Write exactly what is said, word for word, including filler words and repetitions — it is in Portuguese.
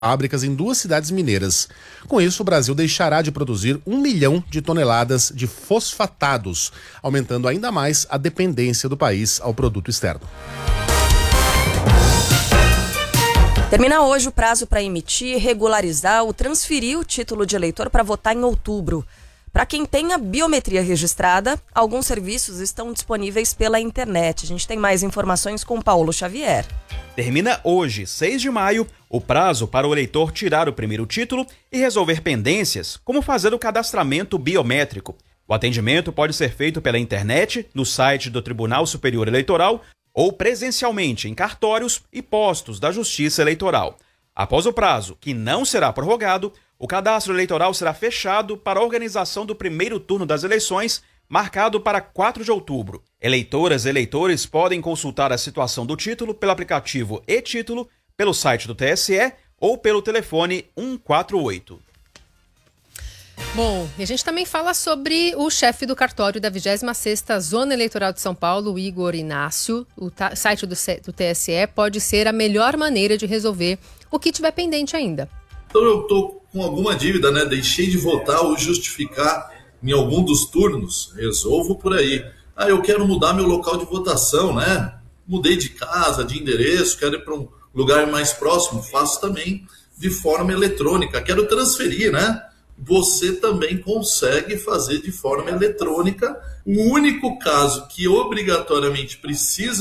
fábricas em duas cidades mineiras. Com isso, o Brasil deixará de produzir um milhão de toneladas de fosfatados, aumentando ainda mais a dependência do país ao produto externo. Termina hoje o prazo para emitir, regularizar ou transferir o título de eleitor para votar em outubro. Para quem tem a biometria registrada, alguns serviços estão disponíveis pela internet. A gente tem mais informações com Paulo Xavier. Termina hoje, seis de maio, o prazo para o eleitor tirar o primeiro título e resolver pendências, como fazer o cadastramento biométrico. O atendimento pode ser feito pela internet, no site do Tribunal Superior Eleitoral ou presencialmente em cartórios e postos da Justiça Eleitoral. Após o prazo, que não será prorrogado, o cadastro eleitoral será fechado para a organização do primeiro turno das eleições, marcado para quatro de outubro. Eleitoras e eleitores podem consultar a situação do título pelo aplicativo e-Título, pelo site do T S E ou pelo telefone um quatro oito. Bom, e a gente também fala sobre o chefe do cartório da vigésima sexta Zona Eleitoral de São Paulo, Igor Inácio. O ta- site do, C- do T S E pode ser a melhor maneira de resolver o que tiver pendente ainda. Então eu estou com alguma dívida, né? Deixei de votar ou justificar em algum dos turnos. Resolvo por aí. Ah, eu quero mudar meu local de votação, né? Mudei de casa, de endereço, quero ir para um lugar mais próximo. Faço também de forma eletrônica. Quero transferir, né? Você também consegue fazer de forma eletrônica. O único caso que obrigatoriamente precisa